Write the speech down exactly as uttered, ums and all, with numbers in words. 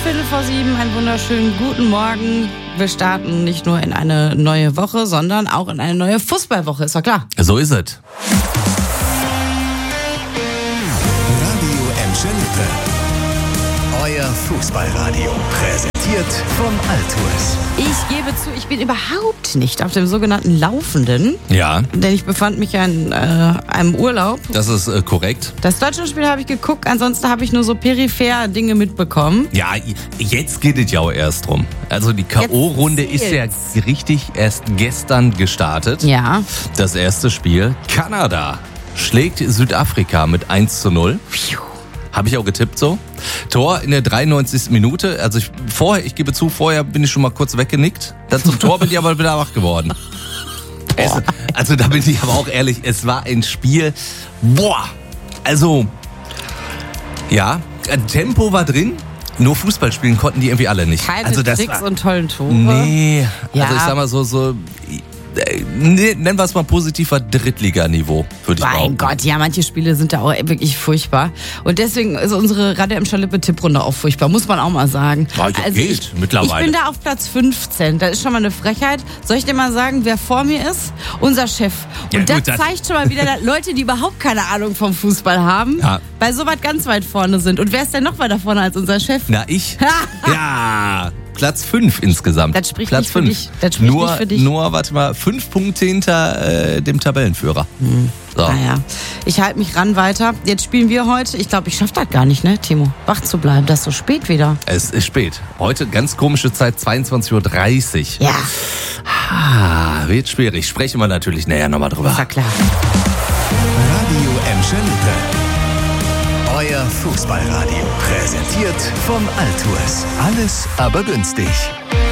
Viertel vor sieben, einen wunderschönen guten Morgen. Wir starten nicht nur in eine neue Woche, sondern auch in eine neue Fußballwoche, ist doch klar. So ist es. Radio Emschalippe. Euer Fußballradio. Präsentiert von Altours. Ich gebe zu, ich bin überhaupt nicht auf dem sogenannten Laufenden. Ja. Denn ich befand mich ja in äh, einem Urlaub. Das ist äh, korrekt. Das Deutschlandspiel habe ich geguckt, ansonsten habe ich nur so peripher Dinge mitbekommen. Ja, jetzt geht es ja auch erst drum. Also die K O-Runde ist ja richtig erst gestern gestartet. Ja. Das erste Spiel. Kanada schlägt Südafrika mit eins zu null. Habe ich auch getippt so. Tor in der dreiundneunzigsten Minute. Also ich, vorher, ich gebe zu, vorher bin ich schon mal kurz weggenickt. Dann zum Tor bin ich aber wieder wach geworden. Es, also da bin ich aber auch ehrlich, es war ein Spiel, boah, also, ja, Tempo war drin, nur Fußball spielen konnten die irgendwie alle nicht. Keine also das Tricks war, und tollen Tore. Nee, Ja. also ich sag mal so, so, äh, nee, nennen wir es mal positiver Drittliganiveau, würde ich Mein behaupten. Gott, ja, manche Spiele sind da auch wirklich furchtbar. Und deswegen ist unsere Radio Emschalippe Tipprunde auch furchtbar, muss man auch mal sagen. Ja, ja, geht, ich, mittlerweile. Ich bin da auf Platz fünfzehn, das ist schon mal eine Frechheit. Soll ich dir mal sagen, wer vor mir ist? Unser Chef. Und Ja, das, gut, das- zeigt schon mal wieder, dass Leute, die überhaupt keine Ahnung vom Fußball haben, Ja. bei sowas ganz weit vorne sind. Und wer ist denn noch weiter vorne als unser Chef? Na, ich? Ja, Platz fünf insgesamt. Das spricht Platz nicht für fünf. dich. Das spricht nur, nicht für dich. Nur, warte mal, fünf Punkte hinter äh, dem Tabellenführer. So. Naja, ich halte mich ran weiter. Jetzt spielen wir heute. Ich glaube, ich schaffe das gar nicht, ne, Timo? Wach zu bleiben, das ist so spät wieder. Es ist spät. Heute ganz komische Zeit, zweiundzwanzig Uhr dreißig. Ja, Ah, wird schwierig. Sprechen wir natürlich näher nochmal drüber. ist ja klar. Radio Emschalippe. Euer Fußballradio. Präsentiert von Altours. Alles aber günstig.